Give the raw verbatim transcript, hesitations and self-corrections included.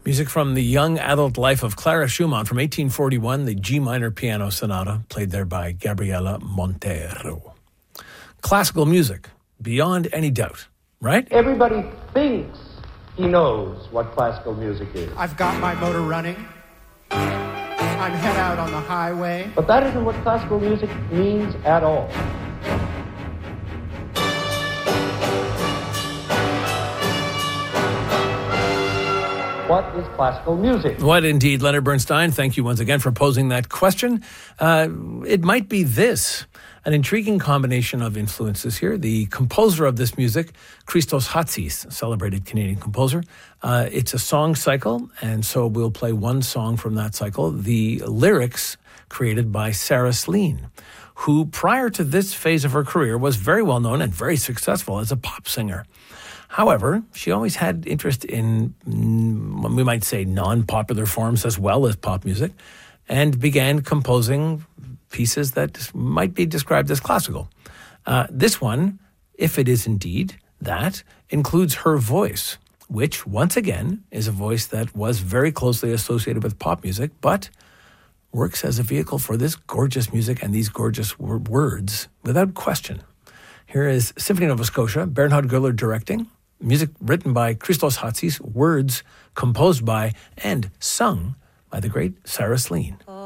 Music from the young adult life of Clara Schumann from eighteen forty-one, the G minor piano sonata, played there by Gabriela Montero. Classical music, beyond any doubt, right? Everybody thinks he knows what classical music is. I've got my motor running. I'm head out on the highway. But that isn't what classical music means at all. What is classical music? What indeed, Leonard Bernstein. Thank you once again for posing that question. Uh, it might be this, an intriguing combination of influences here. The composer of this music, Christos Hatsis, celebrated Canadian composer. Uh, it's a song cycle, and so we'll play one song from that cycle. The lyrics created by Sarah Slean, who prior to this phase of her career was very well known and very successful as a pop singer. However, she always had interest in, we might say, non-popular forms as well as pop music, and began composing pieces that might be described as classical. Uh, this one, if it is indeed that, includes her voice, which, once again, is a voice that was very closely associated with pop music, but works as a vehicle for this gorgeous music and these gorgeous w- words without question. Here is Symphony Nova Scotia, Bernhard Göller directing. Music written by Christos Hatsis, words composed by and sung by the great Sarah Slean.